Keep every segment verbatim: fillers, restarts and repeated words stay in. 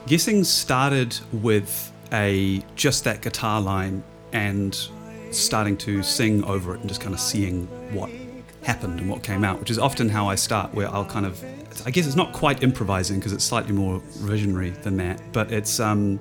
Guessing started with a just that guitar line and starting to sing over it and just kind of seeing what happened and what came out, which is often how I start, where I'll kind of, I guess it's not quite improvising because it's slightly more visionary than that, but it's um,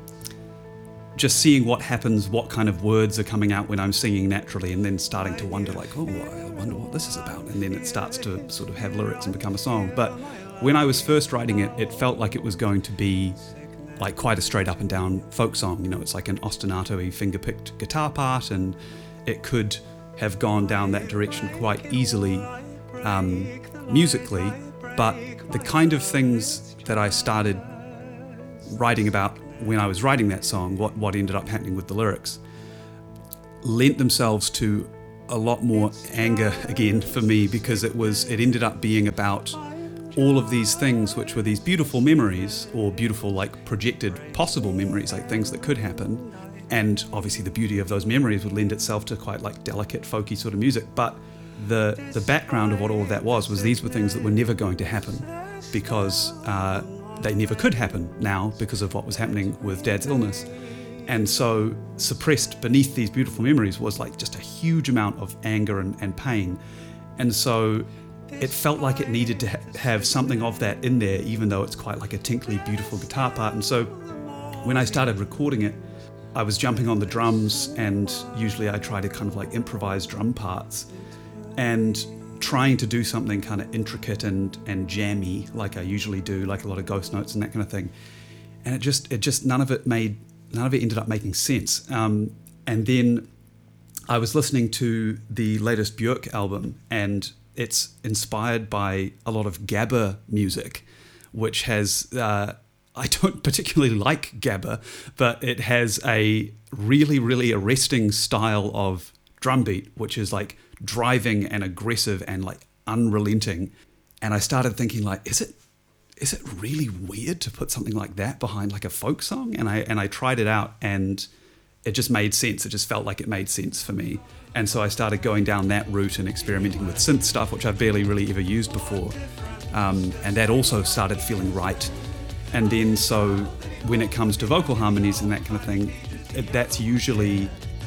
just seeing what happens, what kind of words are coming out when I'm singing naturally, and then starting to wonder like, oh, I wonder what this is about, and then it starts to sort of have lyrics and become a song. But when I was first writing it, it felt like it was going to be like quite a straight up and down folk song. You know, it's like an ostinato-y finger-picked guitar part, and it could have gone down that direction quite easily um, musically, but the kind of things that I started writing about when I was writing that song, what, what ended up happening with the lyrics, lent themselves to a lot more anger again for me, because it was it ended up being about all of these things which were these beautiful memories, or beautiful like projected possible memories, like things that could happen. And obviously the beauty of those memories would lend itself to quite like delicate folky sort of music. But the the background of what all of that was, was these were things that were never going to happen, because uh, they never could happen now because of what was happening with Dad's illness. And so suppressed beneath these beautiful memories was like just a huge amount of anger and, and pain. And so it felt like it needed to ha- have something of that in there, even though it's quite like a tinkly, beautiful guitar part. And so when I started recording it, I was jumping on the drums, and usually I try to kind of like improvise drum parts and trying to do something kind of intricate and, and jammy like I usually do, like a lot of ghost notes and that kind of thing. And it just, it just, none of it made, none of it ended up making sense. Um, and then I was listening to the latest Björk album, and it's inspired by a lot of gabber music, which has, uh, I don't particularly like gabber, but it has a really, really arresting style of drum beat, which is like driving and aggressive and like unrelenting. And I started thinking like, is it, is it really weird to put something like that behind like a folk song? And I, and I tried it out, and it just made sense. It just felt like it made sense for me. And so I started going down that route and experimenting with synth stuff, which I've barely really ever used before. Um, and that also started feeling right. And then so when it comes to vocal harmonies and that kind of thing, it, that's usually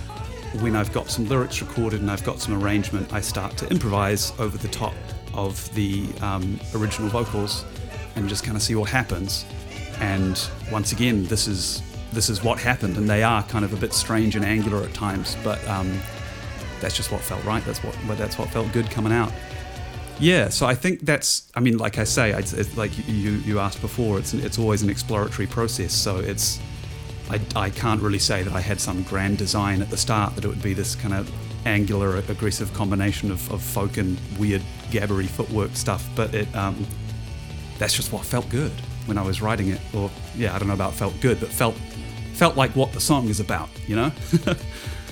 when I've got some lyrics recorded and I've got some arrangement, I start to improvise over the top of the um, original vocals and just kind of see what happens. And once again, this is this is what happened, and they are kind of a bit strange and angular at times, but um, that's just what felt right. That's what that's what felt good coming out. Yeah, so I think that's, I mean, like I say, it's, it's like you you asked before, it's it's always an exploratory process. So it's, I, I can't really say that I had some grand design at the start, that it would be this kind of angular, aggressive combination of, of folk and weird gabbery footwork stuff. But it um, that's just what felt good when I was writing it. Or yeah, I don't know about felt good, but felt felt like what the song is about, you know?